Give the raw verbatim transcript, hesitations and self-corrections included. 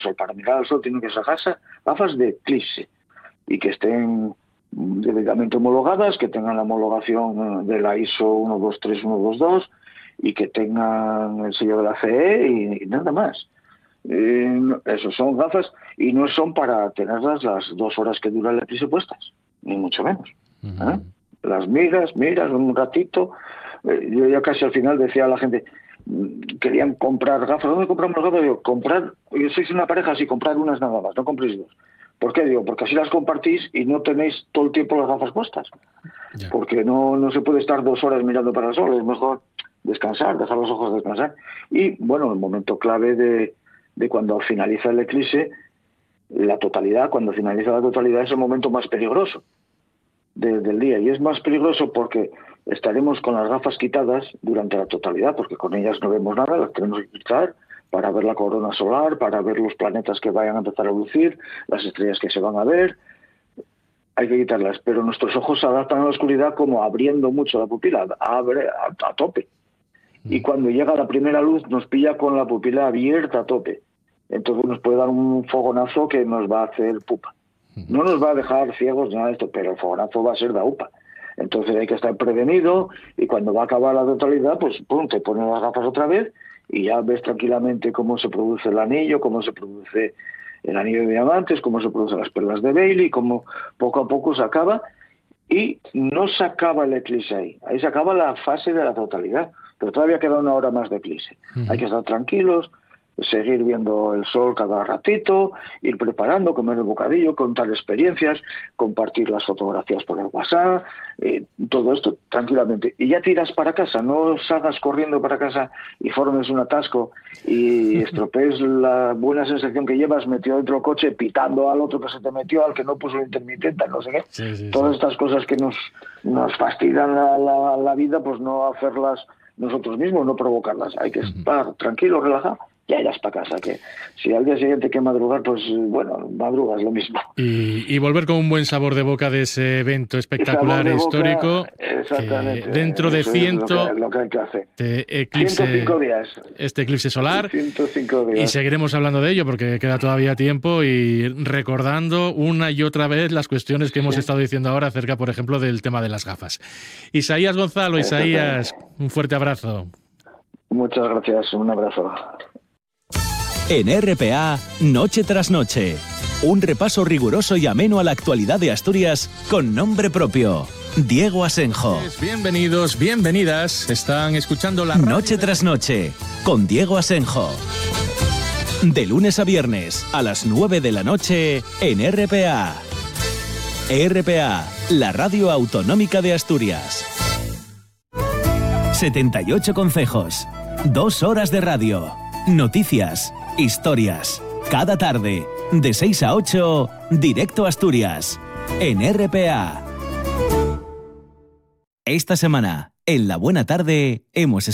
sol. Para mirar al sol tienen que ser gafas, gafas de eclipse y que estén debidamente homologadas, que tengan la homologación de la I S O uno dos tres uno dos dos y que tengan el sello de la C E y, y nada más. Eh, eso son gafas y no son para tenerlas las dos horas que dura el eclipse puestas, ni mucho menos. Uh-huh. ¿Eh? Las miras, miras un ratito. Eh, yo ya casi al final decía a la gente, querían comprar gafas. ¿Dónde compramos gafas? Digo, comprar, yo sois una pareja, sí, comprar unas nada más, no compréis dos. ¿Por qué? Digo, porque así las compartís y no tenéis todo el tiempo las gafas puestas. Yeah. Porque no, no se puede estar dos horas mirando para el sol, es mejor descansar, dejar los ojos descansar. Y bueno, el momento clave de, de cuando finaliza el eclipse, la totalidad, cuando finaliza la totalidad es el momento más peligroso de, del día. Y es más peligroso porque estaremos con las gafas quitadas durante la totalidad, porque con ellas no vemos nada, las tenemos que quitar para ver la corona solar, para ver los planetas que vayan a empezar a lucir, las estrellas que se van a ver. Hay que quitarlas, pero nuestros ojos se adaptan a la oscuridad como abriendo mucho la pupila, abre a, a tope. Y cuando llega la primera luz nos pilla con la pupila abierta a tope. Entonces nos puede dar un fogonazo que nos va a hacer pupa. No nos va a dejar ciegos ni nada de esto, pero el fogonazo va a ser de upa. Entonces hay que estar prevenido y cuando va a acabar la totalidad, pues pum, te pones las gafas otra vez y ya ves tranquilamente cómo se produce el anillo, cómo se produce el anillo de diamantes, cómo se producen las perlas de Bailey, cómo poco a poco se acaba. Y no se acaba el eclipse ahí, ahí se acaba la fase de la totalidad, pero todavía queda una hora más de eclipse. Uh-huh. Hay que estar tranquilos, seguir viendo el sol cada ratito, ir preparando, comer el bocadillo, contar experiencias, compartir las fotografías por el WhatsApp, eh, todo esto tranquilamente. Y ya tiras para casa, no salgas corriendo para casa y formes un atasco y estropees la buena sensación que llevas metido dentro del coche, pitando al otro que se te metió, al que no puso el intermitente, no sé qué. Sí, sí, Todas sí. estas cosas que nos, nos fastidian la, la, la vida, pues no hacerlas nosotros mismos, no provocarlas. Hay que estar tranquilo, relajado. Ya irás para casa, que si al día siguiente hay que madrugar, pues bueno, madrugas lo mismo. Y, y volver con un buen sabor de boca de ese evento espectacular de histórico. Boca, exactamente. Dentro de ciento... Es lo que, lo que hay que hacer. De eclipse, ciento cinco días. Este eclipse solar. ciento cinco días. Y seguiremos hablando de ello porque queda todavía tiempo y recordando una y otra vez las cuestiones que hemos sí. estado diciendo ahora acerca, por ejemplo, del tema de las gafas. Isaías Gonzalo, Isaías, un fuerte abrazo. Muchas gracias, un abrazo. En R P A, Noche tras Noche, un repaso riguroso y ameno a la actualidad de Asturias con nombre propio. Diego Asenjo. Bienvenidos, bienvenidas. Están escuchando la radio Noche tras Noche con Diego Asenjo. De lunes a viernes a las nueve de la noche en R P A. R P A, la radio autonómica de Asturias. setenta y ocho concejos, dos horas de radio, noticias, historias. Cada tarde, de seis a ocho, directo a Asturias, en R P A. Esta semana, en La Buena Tarde, hemos